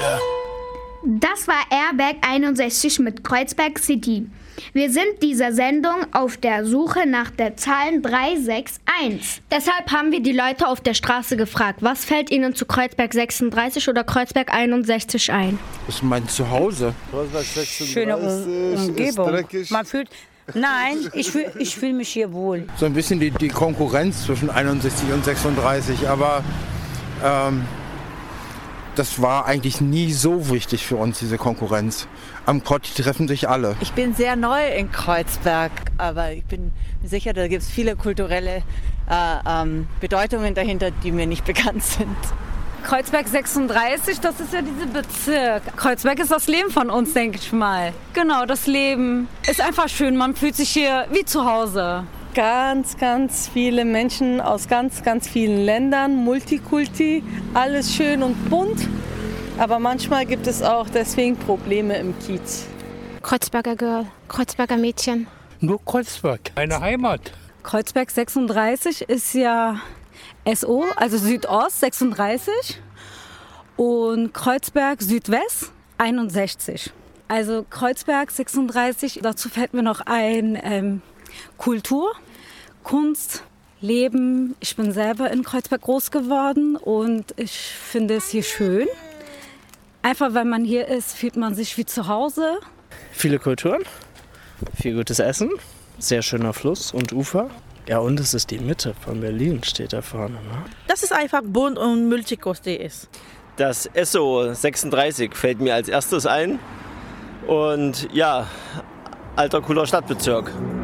Das war Airbag 61 mit Kreuzberg City. Wir sind dieser Sendung auf der Suche nach der Zahl 361. Deshalb haben wir die Leute auf der Straße gefragt, was fällt ihnen zu Kreuzberg 36 oder Kreuzberg 61 ein? Das ist mein Zuhause. Kreuzberg 36 Schöne Umgebung. Man fühlt, nein, ich fühl mich hier wohl. So ein bisschen die Konkurrenz zwischen 61 und 36, aber das war eigentlich nie so wichtig für uns, diese Konkurrenz. Am Kotti treffen sich alle. Ich bin sehr neu in Kreuzberg, aber ich bin sicher, da gibt es viele kulturelle Bedeutungen dahinter, die mir nicht bekannt sind. Kreuzberg 36, das ist ja dieser Bezirk. Kreuzberg ist das Leben von uns, denke ich mal. Genau, das Leben ist einfach schön. Man fühlt sich hier wie zu Hause. Ganz, ganz viele Menschen aus ganz, ganz vielen Ländern, Multikulti, alles schön und bunt. Aber manchmal gibt es auch deswegen Probleme im Kiez. Kreuzberger Girl, Kreuzberger Mädchen. Nur Kreuzberg, eine Heimat. Kreuzberg 36 ist ja SO, also Südost 36 und Kreuzberg Südwest 61. Also Kreuzberg 36, dazu fällt mir noch ein Kultur, Kunst, Leben. Ich bin selber in Kreuzberg groß geworden und ich finde es hier schön. Einfach, wenn man hier ist, fühlt man sich wie zu Hause. Viele Kulturen, viel gutes Essen, sehr schöner Fluss und Ufer. Ja, und es ist die Mitte von Berlin, steht da vorne. Ne? Dass es einfach bunt und multikulti ist. Das SO 36 fällt mir als erstes ein. Und ja, alter, cooler Stadtbezirk.